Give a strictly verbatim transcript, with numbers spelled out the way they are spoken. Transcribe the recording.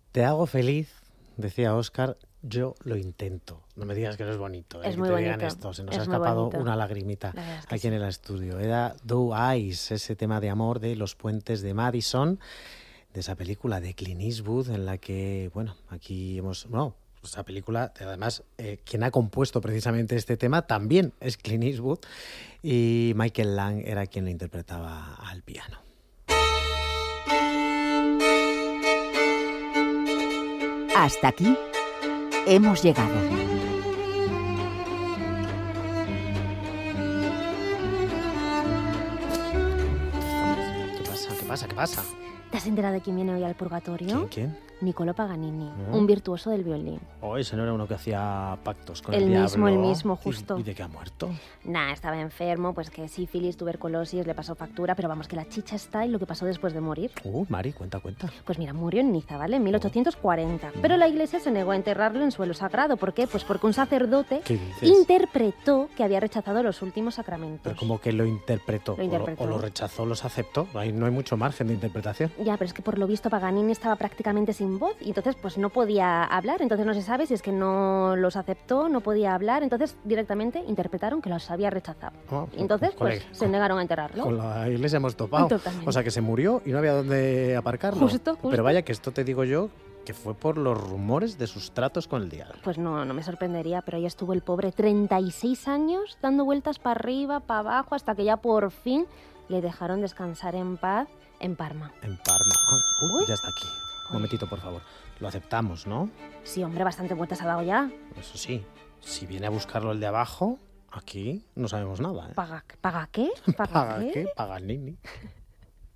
Te hago feliz, decía Óscar, yo lo intento. No me digas que no es bonito. ¿eh? Es que muy te bonito. digan esto. Se nos es ha escapado bonito. una lagrimita es que aquí sí. en el estudio. Era Doe Eyes, ese tema de amor de Los puentes de Madison, de esa película de Clint Eastwood en la que, bueno, aquí hemos... No, esa película, además, eh, quien ha compuesto precisamente este tema también es Clint Eastwood y Michael Lang era quien lo interpretaba al piano. Hasta aquí hemos llegado. ¿Qué pasa? ¿Qué pasa? ¿Qué pasa? ¿Te has enterado de quién viene hoy al purgatorio? ¿Quién? ¿Quién? Niccolò Paganini, ¿No? un virtuoso del violín. Oh, ese no era uno que hacía pactos con el, El diablo. mismo, el mismo, ¿Y- justo. ¿Y, de qué ha muerto? Nah, estaba enfermo, pues que sífilis, tuberculosis, le pasó factura, pero vamos, que la chicha está y lo que pasó después de morir. Uh, Mari, cuenta, cuenta. Pues mira, murió en Niza, ¿vale? En mil ochocientos cuarenta. Pero la iglesia se negó a enterrarlo en suelo sagrado. ¿Por qué? Pues porque un sacerdote ¿Qué dices? interpretó que había rechazado los últimos sacramentos. Pero como que lo interpretó, Lo interpretó. O, lo, o lo rechazó, los aceptó. Ahí no hay mucho margen de interpretación. Ya, pero es que por lo visto Paganini estaba prácticamente sin voz y entonces pues no podía hablar. Entonces no se sabe si es que no los aceptó, no podía hablar. Entonces directamente interpretaron que los había rechazado. Oh, Y entonces con pues la- se negaron a enterrarlo. Con la iglesia hemos topado. Totalmente. O sea, que se murió y no había dónde aparcarlo. Justo, justo. Pero vaya que esto te digo yo, que fue por los rumores de sus tratos con el diablo. Pues no, no me sorprendería, pero ahí estuvo el pobre treinta y seis años dando vueltas para arriba, para abajo, hasta que ya por fin le dejaron descansar en paz en Parma. En Parma. Ah, uy, Uy. ya está aquí. Un momentito, por favor. Lo aceptamos, ¿no? Sí, hombre, bastante vueltas ha dado ya. Eso sí, si viene a buscarlo el de abajo, aquí no sabemos nada, ¿eh? ¿Paga, ¿paga qué? ¿Paga, ¿Paga qué? qué? Paganini.